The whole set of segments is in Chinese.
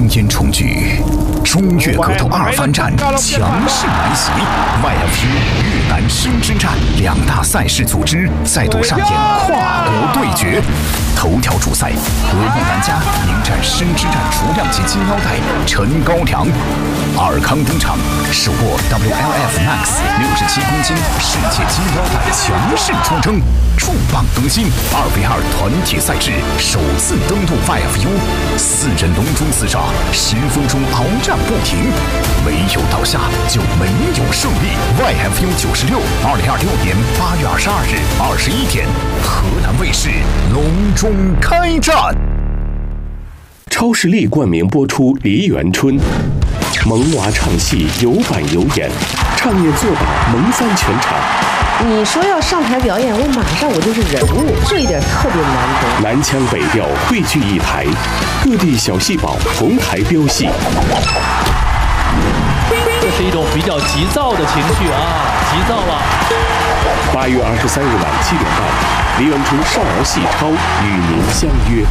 烟重聚，中越格斗二番战强势来袭 ，YFU 越南生之战2大赛事组织再度上演跨国对决。头条主赛，俄梦兰加迎战生之战雏量级金腰带陈高良，尔康登场，手握 WLF Max 67公斤世界金腰带强势出征。重磅更新，2v2团体赛制首次登陆 YFU，4人笼中厮杀，10分钟鏖战不停，没有倒下就没有胜利。YFU 96，2026年8月22日21点，河南卫视隆中开战。 超视力冠名播出《梨园春》，萌娃唱戏有板有眼，唱念做打萌翻全场。 你说要上台表演，我就是人物，这一点特别难得。 南腔北调汇聚一台，各地小戏宝同台飙戏。 这是一种比较急躁的情绪啊，急躁了。 8月23日晚7点半，梨园春少儿戏超与您相约。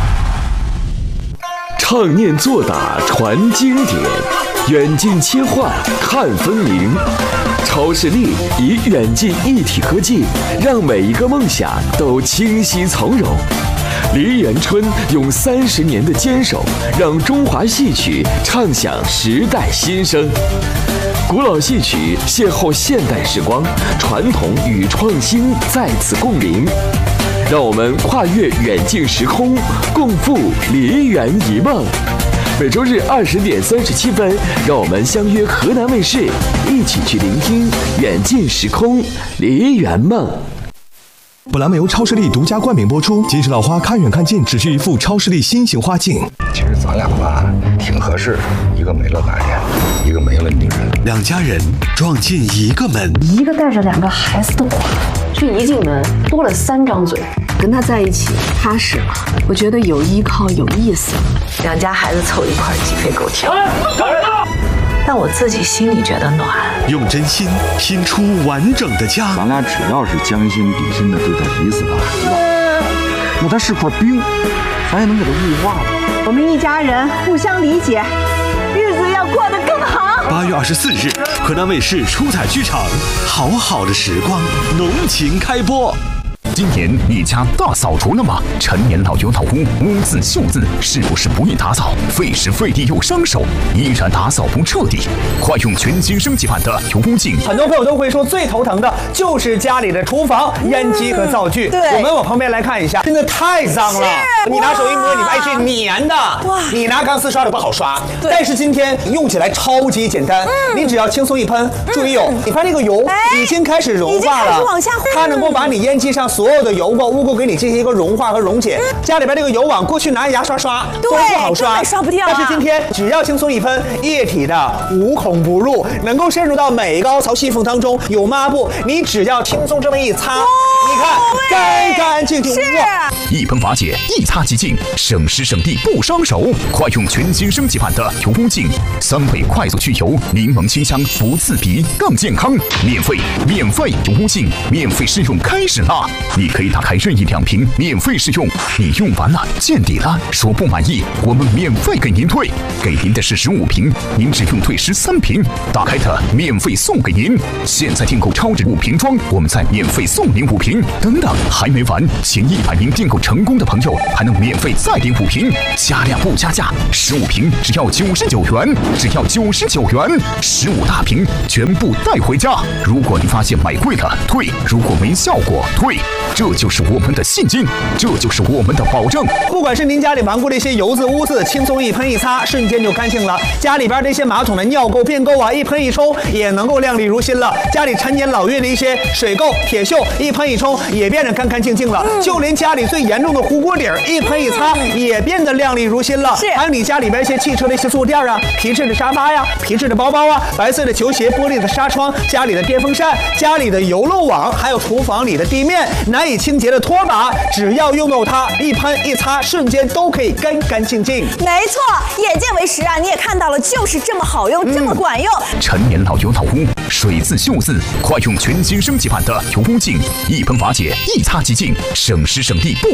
唱念做打传经典，远近切换看分明。超视力以远近一体科技，让每一个梦想都清晰从容。梨园春用30年的坚守，让中华戏曲唱响时代新声。古老戏曲邂逅现代时光，传统与创新在此共鸣。让我们跨越远近时空，共赴梨园一梦。每周日20点37分，让我们相约河南卫视，一起去聆听远近时空梨园梦。 本栏目由超视力独家冠名播出。金石老花看远看近，只需一副超视力新型花镜。 其实咱俩吧，挺合适，一个没了男人，一个没了女人， 两家人撞进一个门， 一个带着2个孩子的我，这一进门多了3张嘴。跟他在一起踏实了，我觉得有依靠有意思。2家孩子凑一块鸡飞狗跳，但我自己心里觉得暖。 用真心拼出完整的家。 咱俩只要是将心比心的对待彼此的孩子，那他是块冰，咱也能给他雾化了。 我们一家人互相理解，日子要过得更好。 8月24日，河南卫视出彩剧场，好好的时光，浓情开播。 今年你家大扫除了吗？陈年老油老屋，污渍锈渍是不是不易打扫？费时费力又伤手，依然打扫不彻底。快用全新升级版的油污镜。 很多朋友都会说，最头疼的就是家里的厨房烟机和灶具。 对， 我们往旁边来看一下，真的太脏了。你拿手一摸，你发现是粘的。哇！你拿钢丝刷的不好刷。但是今天用起来超级简单，你只要轻松一喷，注意哦，你发现这个油已经开始融化了， 往下它能够把你烟机上所有的油垢、污垢给你进行一个融化和溶解。家里边这个油网，过去拿牙刷刷都不好刷， 刷不掉。 但是今天只要轻松一喷，液体的无孔不入，能够渗入到每一个凹槽细缝当中。有抹布，你只要轻松这么一擦，你看干干净净。 一喷瓦解，一擦即净，省时省力不伤手。快用全新升级版的油污镜，3倍快速去油，柠檬清香不刺鼻，更健康。免费油污镜，免费试用开始啦！你可以打开任意2瓶，免费试用。你用完了见底了，说不满意，我们免费给您退。给您的是15瓶，您只用退13瓶，打开它免费送给您。现在订购超值5瓶装，我们再免费送您5瓶。等等，还没完，前100名订购成功的朋友还能免费再领5瓶，加量不加价，15瓶只要99元，只要99元，15大瓶全部带回家。如果你发现买贵了退，如果没效果退，这就是我们的信心，这就是我们的保证。 不管是您家里顽固的一些油渍污渍，轻松一喷一擦，瞬间就干净了。家里边这些马桶的尿垢、便垢啊，一喷一冲也能够亮丽如新了。家里陈年老月的一些水垢、铁锈，一喷一冲也变得干干净净了。就连家里最严重的糊锅底儿，一喷一擦也变得亮丽如新了。还有你家里边一些汽车的一些坐垫啊、皮质的沙发呀、皮质的包包啊、白色的球鞋、玻璃的纱窗、家里的电风扇、家里的油漏网，还有厨房里的地面难以清洁的拖把，只要用到它，一喷一擦，瞬间都可以干干净净。 没错，眼见为实啊！你也看到了，就是这么好用，这么管用。 陈年老油老污，水渍锈渍，快用全新升级版的油污镜，一喷瓦解，一擦即净，省时省力不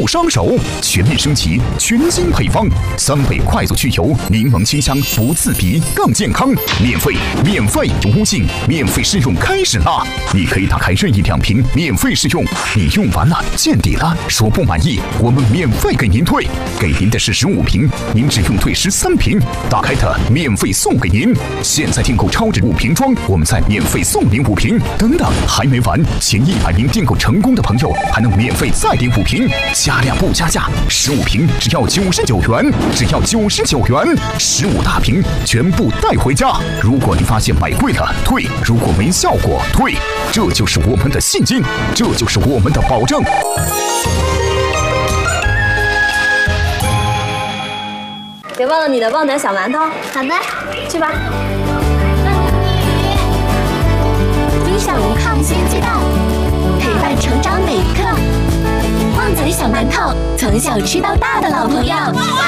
不伤手，全面升级，全新配方，3倍快速去油，柠檬清香，不刺鼻，更健康。免费无尽，免费试用开始啦！你可以打开任意2瓶免费试用，你用完了见底了，说不满意，我们免费给您退，给您的是15瓶，您只用退13瓶，打开它免费送给您。现在订购超值5瓶装，我们再免费送您5瓶。等等，还没完，前100名订购成功的朋友还能免费再领5瓶，加量不加价，15瓶只要99元，只要99元，15大瓶全部带回家。如果你发现买贵了退，如果没效果退，这就是我们的信心，这就是我们的保证。 别忘了你的旺仔小馒头。好的，去吧。 低效无抗性鸡蛋，陪伴成长每一刻。旺仔小馒头，从小吃到大的老朋友。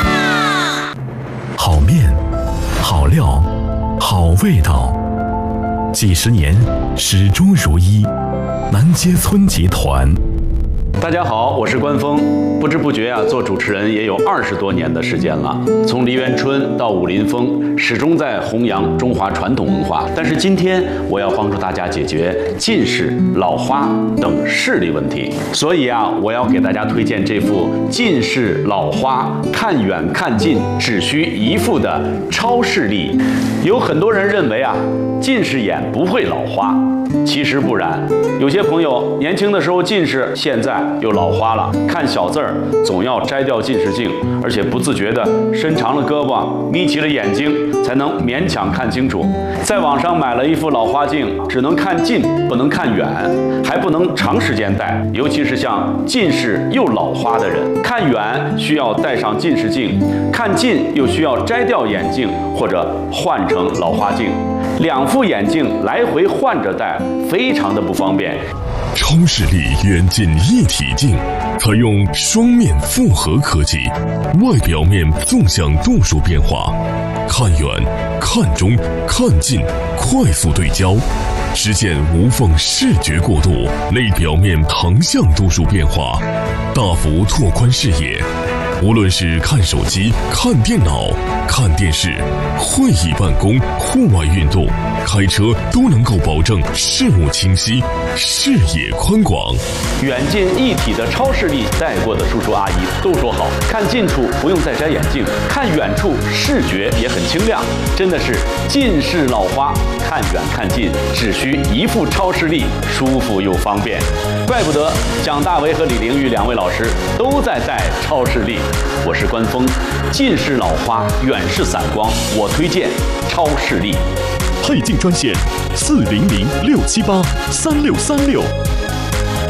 好面，好料，好味道，几十年始终如一。南街村集团。 大家好，我是关峰。不知不觉做主持人也有20多年的时间了。从梨园春到武林风，始终在弘扬中华传统文化。但是今天我要帮助大家解决近视、老花等视力问题。所以我要给大家推荐这副近视老花看远看近只需1副的超视力。有很多人认为近视眼不会老花。其实不然，有些朋友年轻的时候近视，现在又老花了，看小字儿总要摘掉近视镜，而且不自觉地伸长了胳膊，眯起了眼睛，才能勉强看清楚。在网上买了一副老花镜，只能看近，不能看远，还不能长时间戴，尤其是像近视又老花的人，看远需要戴上近视镜，看近又需要摘掉眼镜或者换成老花镜，2副眼镜来回换着戴，非常的不方便。 超视力远近一体镜采用双面复合科技，外表面纵向度数变化，看远、看中、看近快速对焦，实现无缝视觉过渡；内表面横向度数变化，大幅拓宽视野。无论是看手机、看电脑、看电视、会议办公、户外运动、开车，都能够保证视物清晰、视野宽广。 远近一体的超视力，戴过的叔叔阿姨都说好，看近处不用再摘眼镜，看远处视觉也很清亮，真的是近视老花看远看近只需1副超视力，舒服又方便。怪不得蒋大为和李玲玉2位老师都在戴超视力。我是关峰，近视老花远视散光，我推荐超视力。 配镜专线400-678-3636。